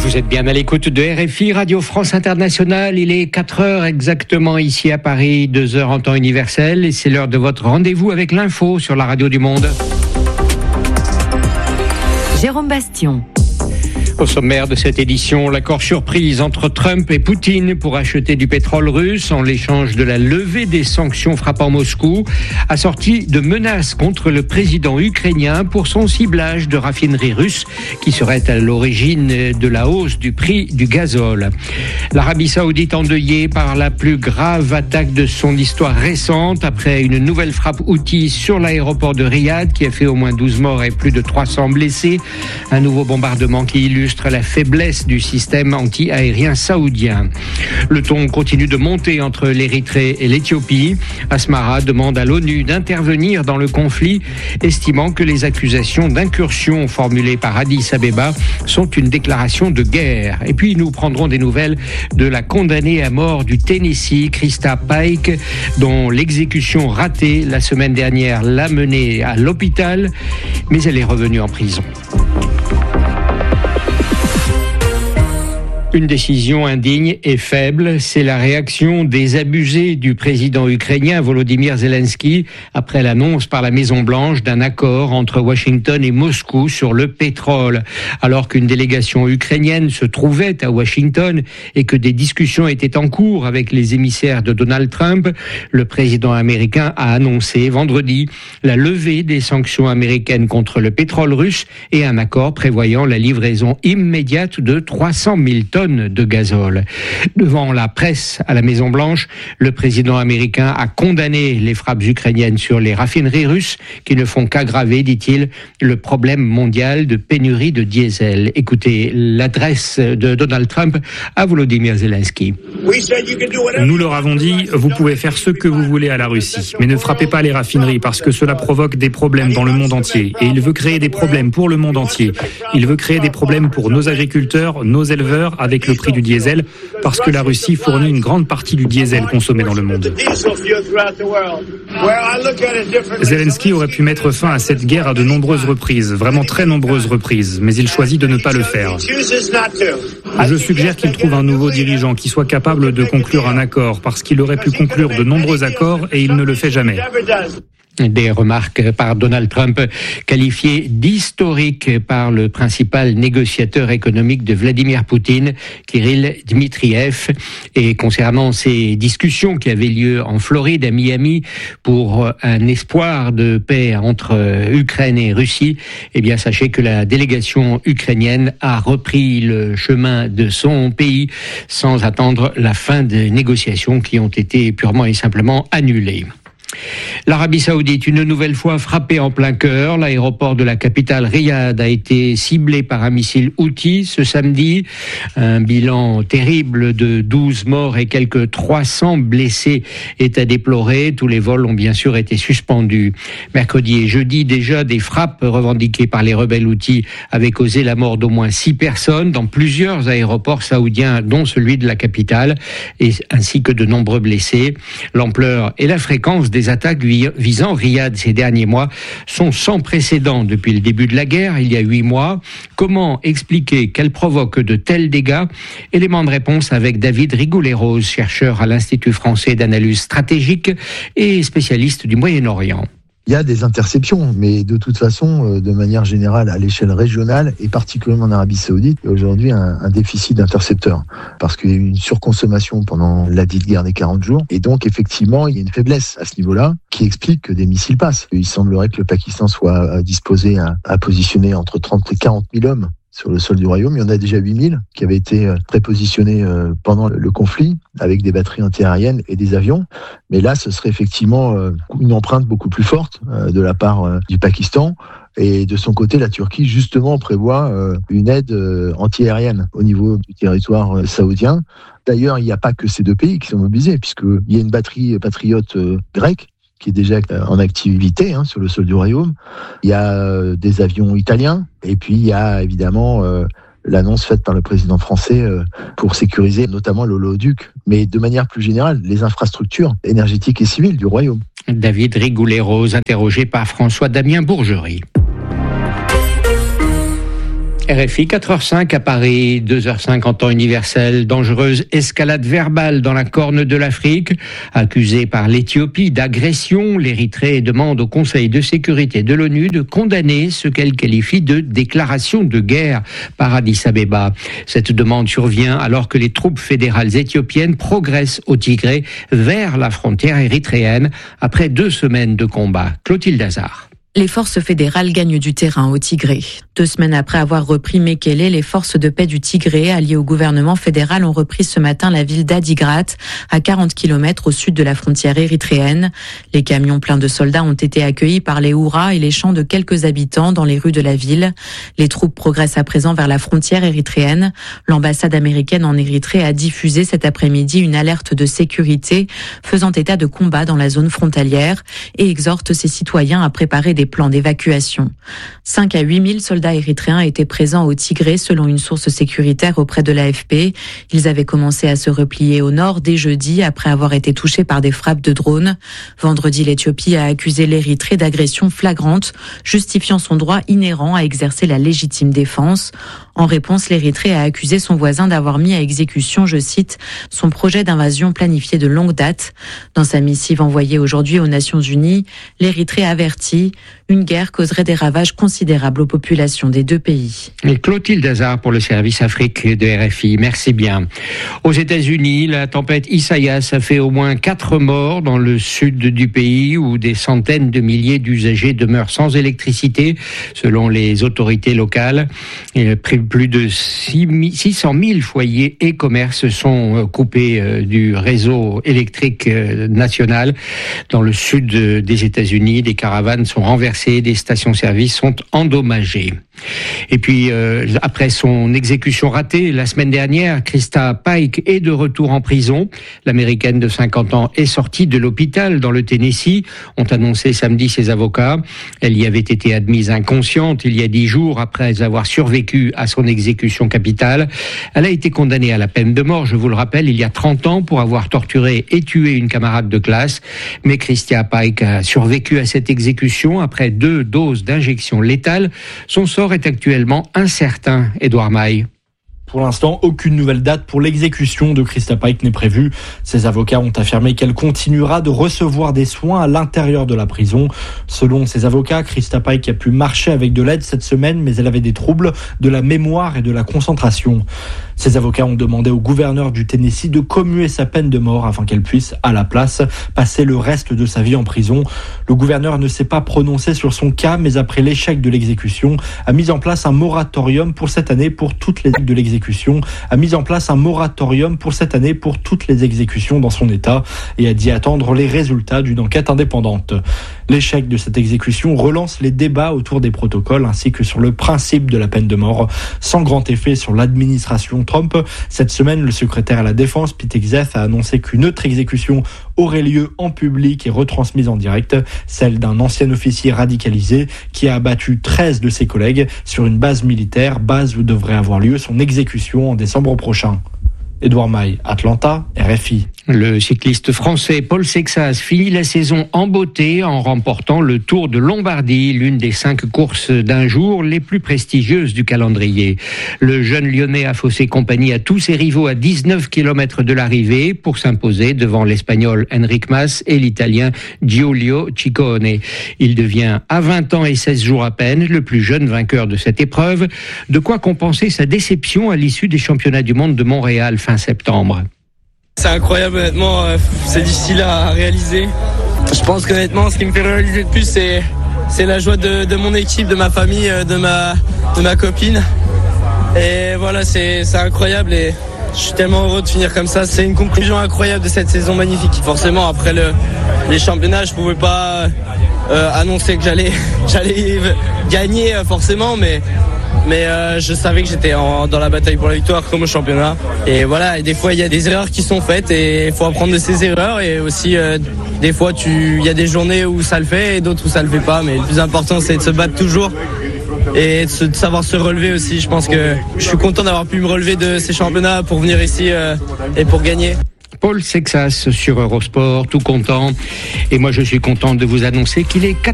Vous êtes bien à l'écoute de RFI, Radio France Internationale. Il est 4h exactement ici à Paris, 2h en temps universel. Et c'est l'heure de votre rendez-vous avec l'info sur la radio du monde. Jérôme Bastion. Au sommaire de cette édition, l'accord surprise entre Trump et Poutine pour acheter du pétrole russe en l'échange de la levée des sanctions frappant Moscou, assorti de menaces contre le président ukrainien pour son ciblage de raffineries russes qui seraient à l'origine de la hausse du prix du gazole. L'Arabie Saoudite endeuillée par la plus grave attaque de son histoire récente après une nouvelle frappe houthi sur l'aéroport de Riyad qui a fait au moins 12 morts et plus de 300 blessés. Un nouveau bombardement qui illustre la faiblesse du système anti-aérien saoudien. Le ton continue de monter entre l'Érythrée et l'Éthiopie. Asmara demande à l'ONU d'intervenir dans le conflit, estimant que les accusations d'incursion formulées par Addis Abeba sont une déclaration de guerre. Et puis nous prendrons des nouvelles de la condamnée à mort du Tennessee, Krista Pike, dont l'exécution ratée la semaine dernière l'a menée à l'hôpital, mais elle est revenue en prison. Une décision indigne et faible, c'est la réaction des abusés du président ukrainien Volodymyr Zelensky après l'annonce par la Maison-Blanche d'un accord entre Washington et Moscou sur le pétrole. Alors qu'une délégation ukrainienne se trouvait à Washington et que des discussions étaient en cours avec les émissaires de Donald Trump, le président américain a annoncé vendredi la levée des sanctions américaines contre le pétrole russe et un accord prévoyant la livraison immédiate de 300 000 tonnes de gazole. Devant la presse à la Maison-Blanche, le président américain a condamné les frappes ukrainiennes sur les raffineries russes qui ne font qu'aggraver, dit-il, le problème mondial de pénurie de diesel. Écoutez l'adresse de Donald Trump à Volodymyr Zelensky. Nous leur avons dit, vous pouvez faire ce que vous voulez à la Russie, mais ne frappez pas les raffineries parce que cela provoque des problèmes dans le monde entier. Et il veut créer des problèmes pour le monde entier. Il veut créer des problèmes pour nos agriculteurs, nos éleveurs, avec le prix du diesel, parce que la Russie fournit une grande partie du diesel consommé dans le monde. Zelensky aurait pu mettre fin à cette guerre à de nombreuses reprises, vraiment très nombreuses reprises, mais il choisit de ne pas le faire. Je suggère qu'il trouve un nouveau dirigeant qui soit capable de conclure un accord, parce qu'il aurait pu conclure de nombreux accords et il ne le fait jamais. Des remarques par Donald Trump qualifiées d'historiques par le principal négociateur économique de Vladimir Poutine, Kirill Dmitriev. Et concernant ces discussions qui avaient lieu en Floride, à Miami, pour un espoir de paix entre Ukraine et Russie, eh bien, sachez que la délégation ukrainienne a repris le chemin de son pays sans attendre la fin des négociations qui ont été purement et simplement annulées. L'Arabie Saoudite, une nouvelle fois frappée en plein cœur. L'aéroport de la capitale Riyad a été ciblé par un missile houthi ce samedi. Un bilan terrible de 12 morts et quelques 300 blessés est à déplorer. Tous les vols ont bien sûr été suspendus. Mercredi et jeudi, déjà, des frappes revendiquées par les rebelles houthis avaient causé la mort d'au moins 6 personnes dans plusieurs aéroports saoudiens, dont celui de la capitale, ainsi que de nombreux blessés. L'ampleur et la fréquence des attaques visant Riyad ces derniers mois sont sans précédent depuis le début de la guerre, il y a 8 mois. Comment expliquer qu'elles provoquent de tels dégâts? Élément de réponse avec David Rigoulet-Rose, chercheur à l'Institut français d'analyse stratégique et spécialiste du Moyen-Orient. Il y a des interceptions, mais de toute façon, de manière générale, à l'échelle régionale, et particulièrement en Arabie Saoudite, il y a aujourd'hui un déficit d'intercepteurs, parce qu'il y a eu une surconsommation pendant la dite guerre des 40 jours, et donc effectivement, il y a une faiblesse à ce niveau-là, qui explique que des missiles passent. Il semblerait que le Pakistan soit disposé à positionner entre 30 et 40 000 hommes sur le sol du royaume. Il y en a déjà 8 000 qui avaient été prépositionnés pendant le conflit avec des batteries antiaériennes et des avions. Mais là, ce serait effectivement une empreinte beaucoup plus forte de la part du Pakistan. Et de son côté, la Turquie, justement, prévoit une aide antiaérienne au niveau du territoire saoudien. D'ailleurs, il n'y a pas que ces deux pays qui sont mobilisés, puisqu'il y a une batterie patriote grecque qui est déjà en activité sur le sol du royaume. Il y a des avions italiens, et puis il y a évidemment l'annonce faite par le président français pour sécuriser notamment l'oléoduc, mais de manière plus générale, les infrastructures énergétiques et civiles du royaume. David Rigoulet-Rose, interrogé par François-Damien Bourgerie. RFI 4h05 à Paris, 2h05 en temps universel. Dangereuse escalade verbale dans la Corne de l'Afrique. Accusée par l'Éthiopie d'agression, l'Érythrée demande au Conseil de sécurité de l'ONU de condamner ce qu'elle qualifie de déclaration de guerre par Addis Abeba. Cette demande survient alors que les troupes fédérales éthiopiennes progressent au Tigré vers la frontière érythréenne après 2 semaines de combat. Clotilde Hazard. Les forces fédérales gagnent du terrain au Tigré. 2 semaines après avoir repris Mekele, les forces de paix du Tigré, alliées au gouvernement fédéral, ont repris ce matin la ville d'Adigrat, à 40 km au sud de la frontière érythréenne. Les camions pleins de soldats ont été accueillis par les hurrahs et les chants de quelques habitants dans les rues de la ville. Les troupes progressent à présent vers la frontière érythréenne. L'ambassade américaine en Érythrée a diffusé cet après-midi une alerte de sécurité faisant état de combat dans la zone frontalière et exhorte ses citoyens à préparer des plans d'évacuation. 5 à 8 000 soldats érythréens étaient présents au Tigré selon une source sécuritaire auprès de l'AFP. Ils avaient commencé à se replier au nord dès jeudi après avoir été touchés par des frappes de drones. Vendredi, l'Éthiopie a accusé l'Érythrée d'agression flagrante, justifiant son droit inhérent à exercer la légitime défense. En réponse, l'Érythrée a accusé son voisin d'avoir mis à exécution, je cite, son projet d'invasion planifié de longue date. Dans sa missive envoyée aujourd'hui aux Nations Unies, l'Érythrée avertit une guerre causerait des ravages considérables aux populations des 2 pays. Et Clotilde Hazard pour le service Afrique de RFI. Merci bien. Aux États-Unis, la tempête Isaias a fait au moins 4 morts dans le sud du pays où des centaines de milliers d'usagers demeurent sans électricité, selon les autorités locales. Et plus de 600 000 foyers et commerces sont coupés du réseau électrique national. Dans le sud des États-Unis, des caravanes sont renversées, des stations-service sont endommagées. Et puis, après son exécution ratée la semaine dernière, Krista Pike est de retour en prison. L'Américaine de 50 ans est sortie de l'hôpital dans le Tennessee, ont annoncé samedi ses avocats. Elle y avait été admise inconsciente il y a 10 jours après avoir survécu à son exécution capitale. Elle a été condamnée à la peine de mort, je vous le rappelle, il y a 30 ans pour avoir torturé et tué une camarade de classe. Mais Krista Pike a survécu à cette exécution après 2 doses d'injection létale. Son sort est actuellement incertain, Édouard Maille. Pour l'instant, aucune nouvelle date pour l'exécution de Krista Pike n'est prévue. Ses avocats ont affirmé qu'elle continuera de recevoir des soins à l'intérieur de la prison. Selon ses avocats, Krista Pike a pu marcher avec de l'aide cette semaine, mais elle avait des troubles de la mémoire et de la concentration. Ses avocats ont demandé au gouverneur du Tennessee de commuer sa peine de mort afin qu'elle puisse, à la place, passer le reste de sa vie en prison. Le gouverneur ne s'est pas prononcé sur son cas, mais après l'échec de l'exécution, a mis en place un moratorium pour cette année pour toutes les exécutions dans son État et a dit attendre les résultats d'une enquête indépendante. L'échec de cette exécution relance les débats autour des protocoles ainsi que sur le principe de la peine de mort, sans grand effet sur l'administration Trump. Cette semaine, le secrétaire à la Défense, Pete Hegseth, a annoncé qu'une autre exécution aurait lieu en public et retransmise en direct, celle d'un ancien officier radicalisé qui a abattu 13 de ses collègues sur une base militaire, base où devrait avoir lieu son exécution en décembre prochain. Édouard Maille, Atlanta, RFI. Le cycliste français Paul Sexas finit la saison en beauté en remportant le Tour de Lombardie, l'une des 5 courses d'un jour les plus prestigieuses du calendrier. Le jeune Lyonnais a faussé compagnie à tous ses rivaux à 19 km de l'arrivée pour s'imposer devant l'Espagnol Enric Mas et l'Italien Giulio Ciccone. Il devient à 20 ans et 16 jours à peine le plus jeune vainqueur de cette épreuve, de quoi compenser sa déception à l'issue des championnats du monde de Montréal fin septembre. C'est incroyable, honnêtement, c'est difficile à réaliser. Je pense qu'honnêtement, ce qui me fait réaliser le plus, c'est la joie de mon équipe, de ma famille, de ma copine. Et voilà, c'est incroyable et je suis tellement heureux de finir comme ça. C'est une conclusion incroyable de cette saison magnifique. Forcément, après les championnats, je pouvais pas annoncer que j'allais gagner forcément, mais je savais que j'étais dans la bataille pour la victoire comme au championnat. Et voilà, et des fois il y a des erreurs qui sont faites et il faut apprendre de ces erreurs. Et aussi des fois il y a des journées où ça le fait et d'autres où ça le fait pas. Mais le plus important c'est de se battre toujours et de savoir se relever aussi. Je pense que je suis content d'avoir pu me relever de ces championnats pour venir ici et pour gagner. Paul Sexas sur Eurosport, tout content. Et moi je suis content de vous annoncer qu'il est